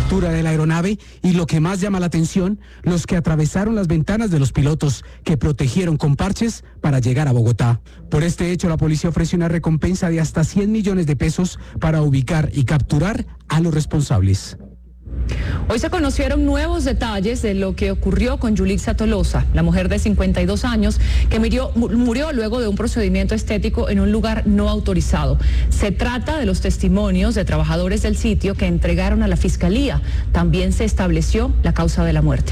altura de la aeronave y, lo que más llama la atención, los que atravesaron las ventanas de los pilotos, que protegieron con parches para llegar a Bogotá. Por este hecho, la policía ofrece una recompensa de hasta 100 millones de pesos para ubicar y capturar a los responsables. Hoy se conocieron nuevos detalles de lo que ocurrió con Yulixa Tolosa, la mujer de 52 años que murió luego de un procedimiento estético en un lugar no autorizado. Se trata de los testimonios de trabajadores del sitio que entregaron a la fiscalía. También se estableció la causa de la muerte.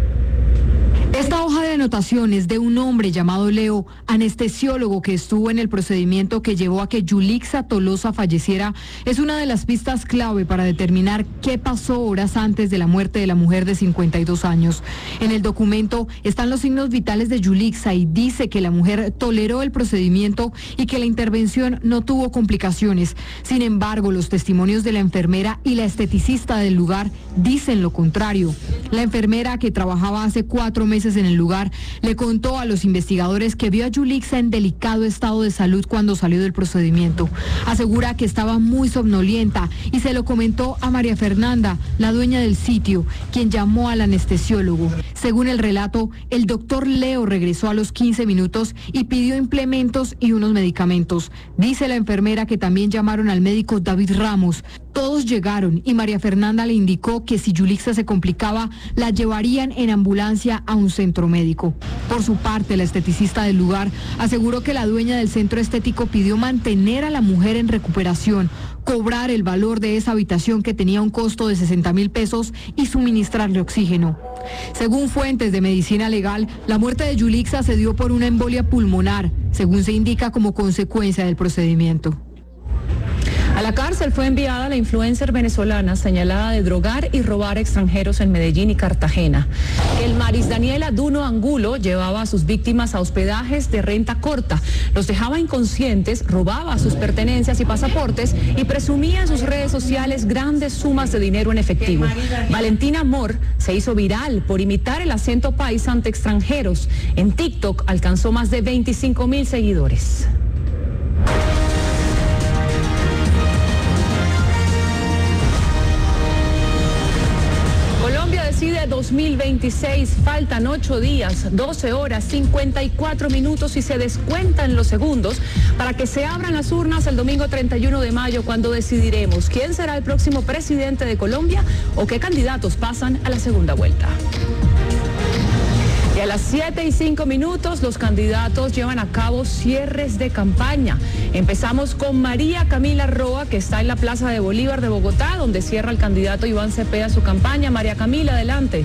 Esta hoja de anotaciones de un hombre llamado Leo, anestesiólogo que estuvo en el procedimiento que llevó a que Yulixa Tolosa falleciera, es una de las pistas clave para determinar qué pasó horas antes de la muerte de la mujer de 52 años. En el documento están los signos vitales de Yulixa y dice que la mujer toleró el procedimiento y que la intervención no tuvo complicaciones. Sin embargo, los testimonios de la enfermera y la esteticista del lugar dicen lo contrario. La enfermera, que trabajaba hace 4 meses en el lugar, le contó a los investigadores que vio a Yulixa en delicado estado de salud cuando salió del procedimiento. Asegura que estaba muy somnolienta y se lo comentó a María Fernanda, la dueña del sitio, quien llamó al anestesiólogo. Según el relato, el doctor Leo regresó a los 15 minutos y pidió implementos y unos medicamentos. Dice la enfermera que también llamaron al médico David Ramos. Todos llegaron y María Fernanda le indicó que si Yulixa se complicaba, la llevarían en ambulancia a un centro médico. Por su parte, la esteticista del lugar aseguró que la dueña del centro estético pidió mantener a la mujer en recuperación, cobrar el valor de esa habitación que tenía un costo de 60,000 pesos y suministrarle oxígeno. Según fuentes de medicina legal, la muerte de Yulixa se dio por una embolia pulmonar, según se indica como consecuencia del procedimiento. A la cárcel fue enviada la influencer venezolana señalada de drogar y robar extranjeros en Medellín y Cartagena. El Maris Daniela Duno Angulo llevaba a sus víctimas a hospedajes de renta corta, los dejaba inconscientes, robaba sus pertenencias y pasaportes y presumía en sus redes sociales grandes sumas de dinero en efectivo. Valentina Mor se hizo viral por imitar el acento paisa ante extranjeros. En TikTok alcanzó más de 25,000 seguidores. Decide 2026, faltan 8 días, 12 horas, 54 minutos y se descuentan los segundos para que se abran las urnas el domingo 31 de mayo, cuando decidiremos quién será el próximo presidente de Colombia o qué candidatos pasan a la segunda vuelta. Y a las 7:05 los candidatos llevan a cabo cierres de campaña. Empezamos con María Camila Roa, que está en la Plaza de Bolívar de Bogotá, donde cierra el candidato Iván Cepeda su campaña. María Camila, adelante.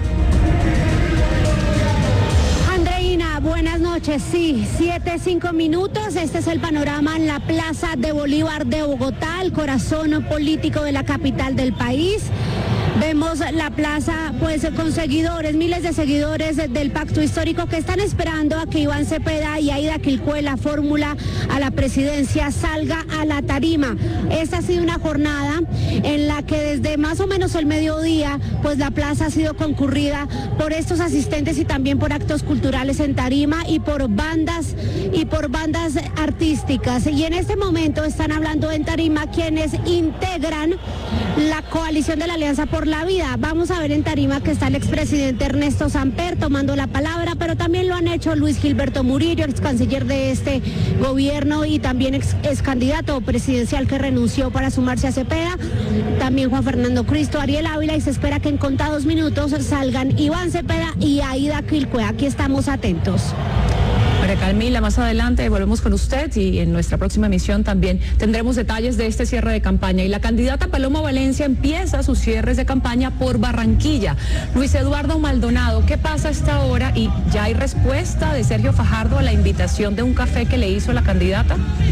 Andreina, buenas noches. Sí, 7:05. Este es el panorama en la Plaza de Bolívar de Bogotá, el corazón político de la capital del país. Vemos la plaza pues con seguidores, miles de seguidores del pacto histórico que están esperando a que Iván Cepeda y Aida Quilcue, la fórmula a la presidencia, salga a la tarima. Esta ha sido una jornada en la que desde más o menos el mediodía pues la plaza ha sido concurrida por estos asistentes y también por actos culturales en tarima y por bandas artísticas. Y en este momento están hablando en tarima quienes integran la coalición de la Alianza por la Vida. Vamos a ver en tarima que está el expresidente Ernesto Samper tomando la palabra, pero también lo han hecho Luis Gilberto Murillo, ex canciller de este gobierno y también ex candidato presidencial que renunció para sumarse a Cepeda, también Juan Fernando Cristo, Ariel Ávila, y se espera que en contados minutos salgan Iván Cepeda y Aida Quilcue. Aquí estamos atentos. María Camila, más adelante volvemos con usted y en nuestra próxima emisión también tendremos detalles de este cierre de campaña. Y la candidata Paloma Valencia empieza sus cierres de campaña por Barranquilla. Luis Eduardo Maldonado, ¿qué pasa a esta hora? ¿Y ya hay respuesta de Sergio Fajardo a la invitación de un café que le hizo la candidata?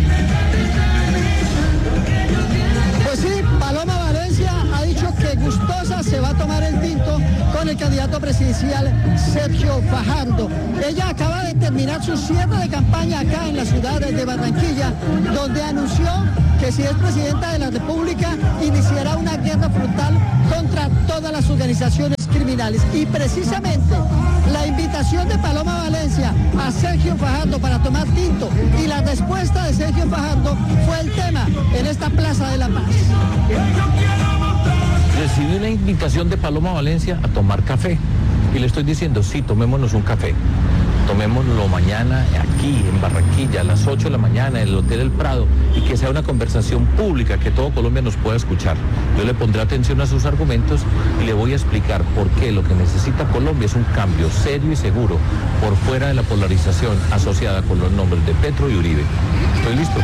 Pues sí, Paloma Valencia ha dicho que gustosa se va a tomar el tinto con el candidato presidencial Sergio Fajardo. Ella acaba de terminar su cierre de campaña acá en la ciudad de Barranquilla, donde anunció que si es presidenta de la República iniciará una guerra frontal contra todas las organizaciones criminales. Y precisamente la invitación de Paloma Valencia a Sergio Fajardo para tomar tinto y la respuesta de Sergio Fajardo fue el tema en esta Plaza de la Paz. Recibí una invitación de Paloma Valencia a tomar café. Y le estoy diciendo, sí, tomémonos un café. Tomémoslo mañana aquí en Barranquilla a las 8 de la mañana en el Hotel El Prado y que sea una conversación pública que todo Colombia nos pueda escuchar. Yo le pondré atención a sus argumentos y le voy a explicar por qué lo que necesita Colombia es un cambio serio y seguro por fuera de la polarización asociada con los nombres de Petro y Uribe. ¿Estoy listo?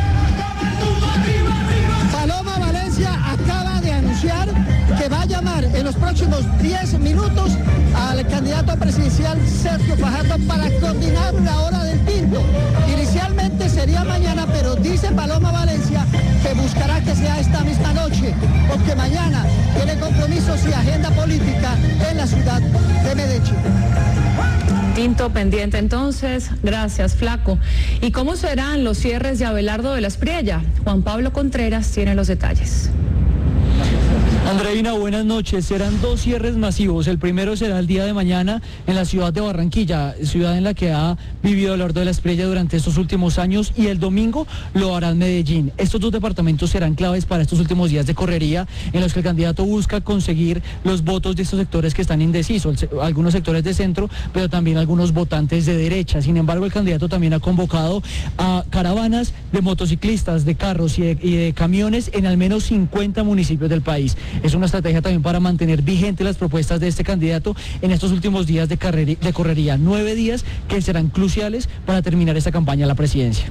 Paloma Valencia acaba de anunciar que va a llamar en los próximos 10 minutos al candidato presidencial Sergio Fajardo para coordinar la hora del tinto. Inicialmente sería mañana, pero dice Paloma Valencia que buscará que sea esta misma noche, porque mañana tiene compromisos y agenda política en la ciudad de Medellín. Tinto pendiente entonces, gracias Flaco. ¿Y cómo serán los cierres de Abelardo de la Espriella? Juan Pablo Contreras tiene los detalles. Andreina, buenas noches. Serán 2 cierres masivos. El primero será el día de mañana en la ciudad de Barranquilla, ciudad en la que ha vivido Abelardo de la Espriella durante estos últimos años, y el domingo lo hará en Medellín. Estos 2 departamentos serán claves para estos últimos días de correría en los que el candidato busca conseguir los votos de estos sectores que están indecisos, algunos sectores de centro, pero también algunos votantes de derecha. Sin embargo, el candidato también ha convocado a caravanas de motociclistas, de carros y de camiones en al menos 50 municipios del país. Es una estrategia también para mantener vigentes las propuestas de este candidato en estos últimos días de correría. 9 días que serán cruciales para terminar esta campaña a la presidencia.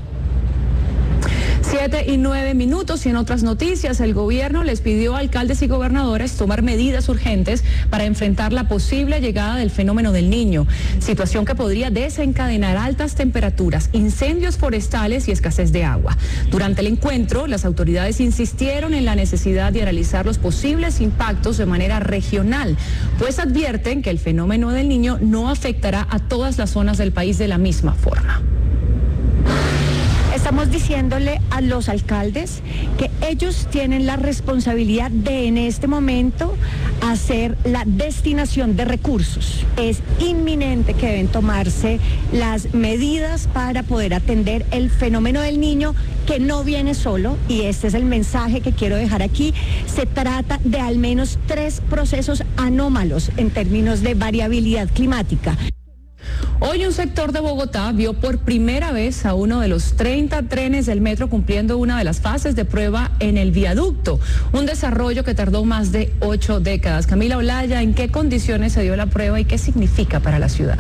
7:09 y en otras noticias, el gobierno les pidió a alcaldes y gobernadores tomar medidas urgentes para enfrentar la posible llegada del fenómeno del Niño, situación que podría desencadenar altas temperaturas, incendios forestales y escasez de agua. Durante el encuentro, las autoridades insistieron en la necesidad de analizar los posibles impactos de manera regional, pues advierten que el fenómeno del Niño no afectará a todas las zonas del país de la misma forma. Estamos diciéndole a los alcaldes que ellos tienen la responsabilidad de en este momento hacer la destinación de recursos. Es inminente que deben tomarse las medidas para poder atender el fenómeno del Niño, que no viene solo, y este es el mensaje que quiero dejar aquí. Se trata de al menos 3 procesos anómalos en términos de variabilidad climática. Hoy un sector de Bogotá vio por primera vez a uno de los 30 trenes del metro cumpliendo una de las fases de prueba en el viaducto, un desarrollo que tardó más de 8 décadas. Camila Olaya, ¿en qué condiciones se dio la prueba y qué significa para la ciudad?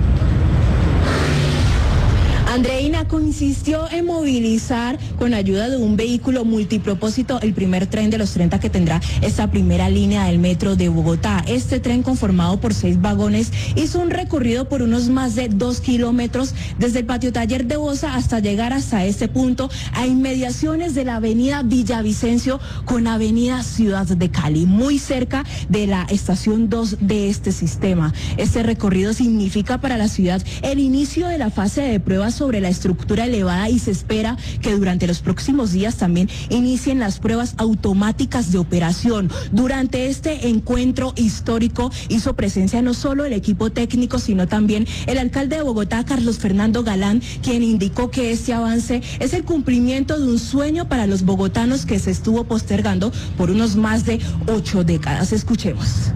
Andreina, consistió en movilizar con ayuda de un vehículo multipropósito el primer tren de los 30 que tendrá esta primera línea del metro de Bogotá. Este tren, conformado por 6 vagones, hizo un recorrido por unos más de 2 kilómetros desde el patio taller de Bosa hasta llegar hasta este punto, a inmediaciones de la avenida Villavicencio con avenida Ciudad de Cali, muy cerca de la estación 2 de este sistema. Este recorrido significa para la ciudad el inicio de la fase de pruebas sobre la estructura elevada, y se espera que durante los próximos días también inicien las pruebas automáticas de operación. Durante este encuentro histórico hizo presencia no solo el equipo técnico, sino también el alcalde de Bogotá, Carlos Fernando Galán, quien indicó que este avance es el cumplimiento de un sueño para los bogotanos que se estuvo postergando por unos más de 8 décadas. Escuchemos.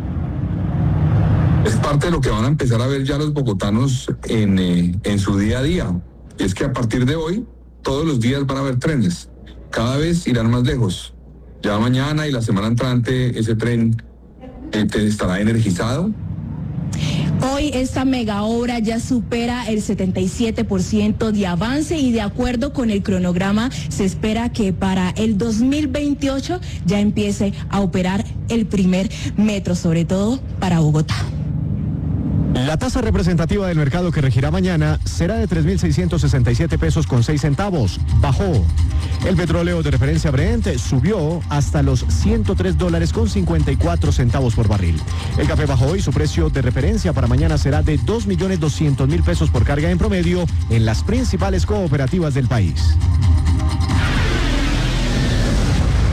Es parte de lo que van a empezar a ver ya los bogotanos en su día a día. Y es que a partir de hoy, todos los días van a haber trenes. Cada vez irán más lejos. Ya mañana y la semana entrante ese tren estará energizado. Hoy esta mega obra ya supera el 77% de avance, y de acuerdo con el cronograma se espera que para el 2028 ya empiece a operar el primer metro, sobre todo para Bogotá. La tasa representativa del mercado que regirá mañana será de 3.667 pesos con 6 centavos. Bajó. El petróleo de referencia Brent subió hasta los $103 con 54 centavos por barril. El café bajó y su precio de referencia para mañana será de 2.200.000 pesos por carga en promedio en las principales cooperativas del país.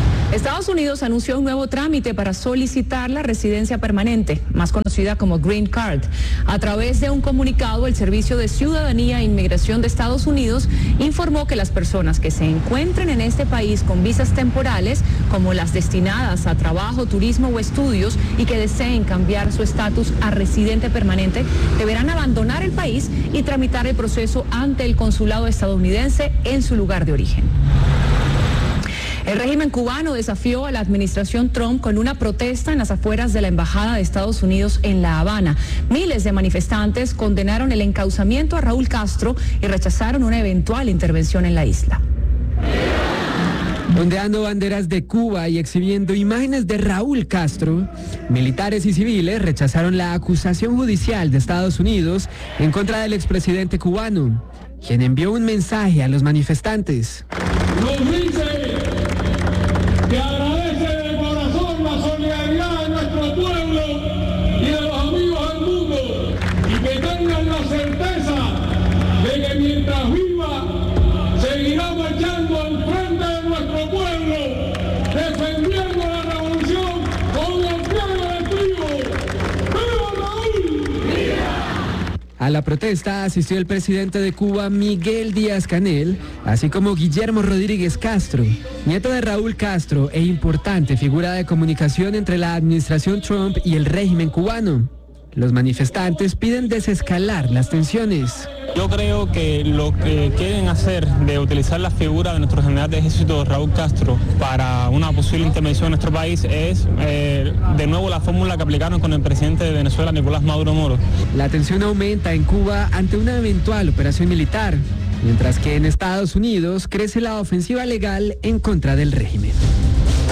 Estados Unidos anunció un nuevo trámite para solicitar la residencia permanente, más conocida como Green Card. A través de un comunicado, el Servicio de Ciudadanía e Inmigración de Estados Unidos informó que las personas que se encuentren en este país con visas temporales, como las destinadas a trabajo, turismo o estudios, y que deseen cambiar su estatus a residente permanente, deberán abandonar el país y tramitar el proceso ante el consulado estadounidense en su lugar de origen. El régimen cubano desafió a la administración Trump con una protesta en las afueras de la Embajada de Estados Unidos en La Habana. Miles de manifestantes condenaron el encauzamiento a Raúl Castro y rechazaron una eventual intervención en la isla. Ondeando banderas de Cuba y exhibiendo imágenes de Raúl Castro, militares y civiles rechazaron la acusación judicial de Estados Unidos en contra del expresidente cubano, quien envió un mensaje a los manifestantes. Nos dice que agradece de corazón la solidaridad de nuestro pueblo y de los amigos del mundo, y que tengan la certeza de que mientras viva seguirá marchando al frente de nuestro pueblo, defendiendo la revolución con los pies del trigo. ¡Viva Raúl! A la protesta asistió el presidente de Cuba, Miguel Díaz-Canel, así como Guillermo Rodríguez Castro, nieto de Raúl Castro e importante figura de comunicación entre la administración Trump y el régimen cubano. Los manifestantes piden desescalar las tensiones. Yo creo que lo que quieren hacer de utilizar la figura de nuestro general de ejército Raúl Castro para una posible intervención en nuestro país es de nuevo la fórmula que aplicaron con el presidente de Venezuela, Nicolás Maduro Moro. La tensión aumenta en Cuba ante una eventual operación militar, mientras que en Estados Unidos crece la ofensiva legal en contra del régimen.